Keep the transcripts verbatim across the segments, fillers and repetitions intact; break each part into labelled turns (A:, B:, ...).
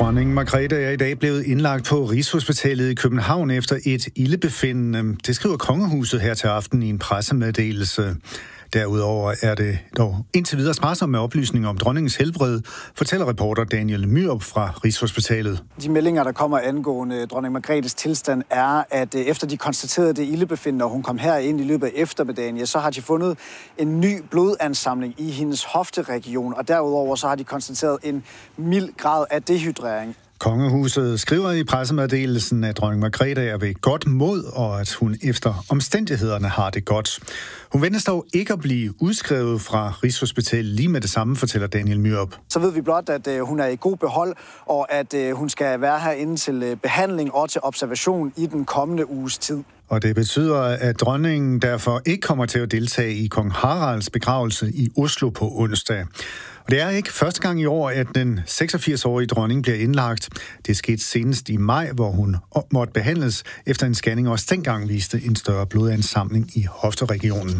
A: Dronning Margrethe er i dag blevet indlagt på Rigshospitalet i København efter et ildebefindende. Det skriver kongehuset her til aften i en pressemeddelelse. Derudover er det dog indtil videre sparsomt med oplysninger om dronningens helbred, fortæller reporter Daniel Myrup fra Rigshospitalet.
B: De meldinger, der kommer angående dronning Margrethes tilstand, er, at efter de konstaterede det ildebefindende, og hun kom her ind i løbet af eftermiddagen, ja, så har de fundet en ny blodansamling i hendes hofteregion, og derudover så har de konstateret en mild grad af dehydrering.
A: Kongehuset skriver i pressemeddelelsen, at dronning Margrethe er ved godt mod, og at hun efter omstændighederne har det godt. Hun ventes dog ikke at blive udskrevet fra Rigshospitalet lige med det samme, fortæller Daniel Myrup.
B: Så ved vi blot, at øh, hun er i god behold, og at øh, hun skal være herinde til øh, behandling og til observation i den kommende uges tid.
A: Og det betyder, at dronningen derfor ikke kommer til at deltage i kong Haralds begravelse i Oslo på onsdag. Og det er ikke første gang i år, at den seksogfirs-årige dronning bliver indlagt. Det skete senest i maj, hvor hun måtte behandles efter en scanning, også dengang viste en større blodansamling i hofteregionen.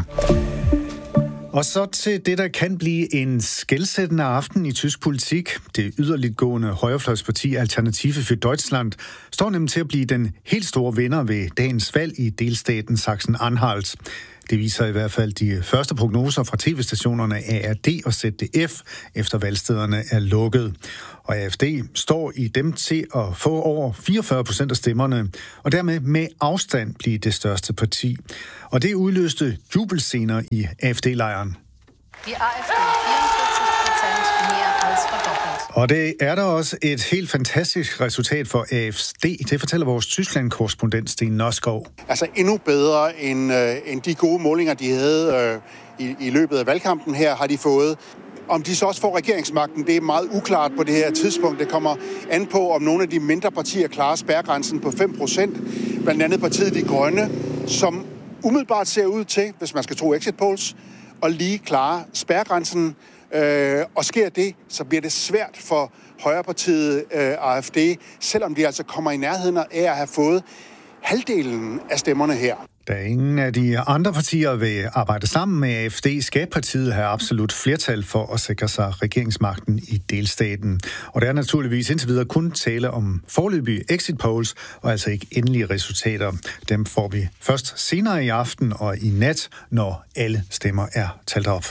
A: Og så til det, der kan blive en skelsættende aften i tysk politik. Det yderligtgående højrefløjsparti Alternative für Deutschland står nemlig til at blive den helt store vinder ved dagens valg i delstaten Sachsen-Anhalt. Det viser i hvert fald de første prognoser fra tv-stationerne A R D og Z D F, efter valgstederne er lukket. Og A F D står i dem til at få over fireogfyrre procent af stemmerne, og dermed med afstand blive det største parti. Og det udløste jubelscener i A F D-lejren.
C: Die A F D fireogfirs procent mere als fordoppelt.
A: Og det er der også et helt fantastisk resultat for A F D. Det fortæller vores Tyskland-korrespondent Sten Nørskov.
D: Altså endnu bedre end, øh, end de gode målinger, de havde øh, i, i løbet af valgkampen her, har de fået. Om de så også får regeringsmagten, det er meget uklart på det her tidspunkt. Det kommer an på, om nogle af de mindre partier klarer spærregrænsen på fem procent. Blandt andet partiet De Grønne, som umiddelbart ser ud til, hvis man skal tro exit polls, at lige klare spærregrænsen. Øh, og sker det, så bliver det svært for højrepartiet øh, A F D, selvom de altså kommer i nærheden af at have fået halvdelen af stemmerne her.
A: Da ingen af de andre partier vil arbejde sammen med A F D, skal partiet have absolut flertal for at sikre sig regeringsmagten i delstaten. Og der er naturligvis indtil videre kun tale om foreløbige exit polls, og altså ikke endelige resultater. Dem får vi først senere i aften og i nat, når alle stemmer er talt op.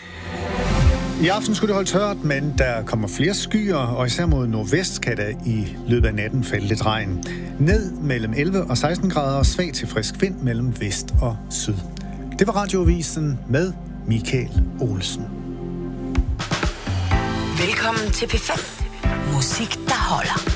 A: I aften skulle det holde tørt, men der kommer flere skyer, og især mod nordvest kan der i løbet af natten falde lidt regn. Ned mellem elleve og seksten grader og svag til frisk vind mellem vest og syd. Det var Radioavisen med Michael Olsen.
E: Velkommen til P fem. Musik, der holder.